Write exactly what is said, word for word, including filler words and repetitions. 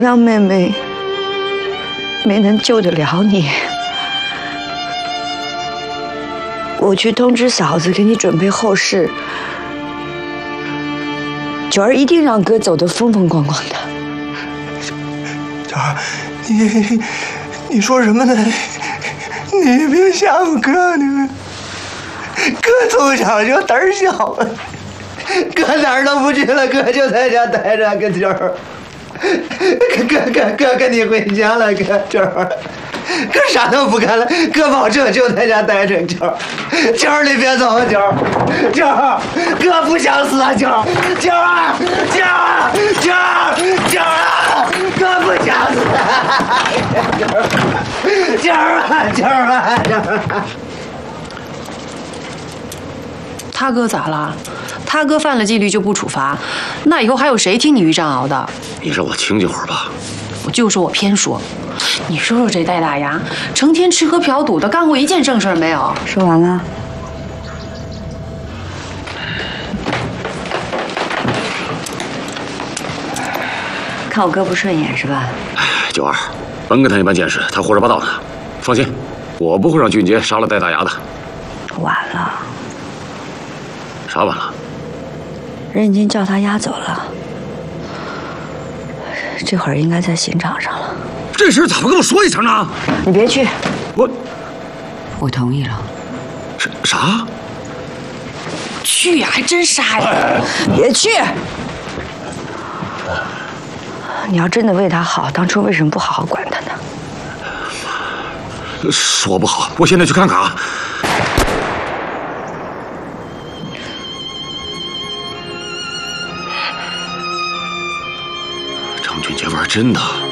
让妹妹没能救得了你，我去通知嫂子给你准备后事。九儿一定让哥走得风风光光的。 九儿，你你说什么呢？你别吓唬哥，你哥从小就胆儿小，哥哪儿都不去了，哥就在家待着。哥九儿，哥哥哥跟你回家了，哥九儿。哥啥都不干了，哥保证就在家待着。九儿，九儿你别走，九儿，九儿，哥不想死啊，九儿，九儿，九儿，九儿，九儿，哥不想死啊，九儿啊，九儿啊，九儿啊。 他哥咋了？他哥犯了纪律就不处罚，那以后还有谁听你于占鳌的？ 你让我清静会儿吧。 我就说我偏说。你说说这戴大牙，成天吃喝嫖赌的，干过一件正事没有？ 说完了。看我哥不顺眼是吧？ 哎，九儿，甭跟他一般见识，他胡说八道呢。放心，我不会让俊杰杀了戴大牙的。 晚了。 啥晚了？ 人已经叫他押走了，这会儿应该在刑场上了。 这事咋不跟我说一声呢？ 你别去。 我， 我同意了。 啥啥？ 去呀，还真杀呀！ 别去！你要真的为他好，当初为什么不好好管他呢？ 说不好，我现在去看看啊。张俊杰玩真的。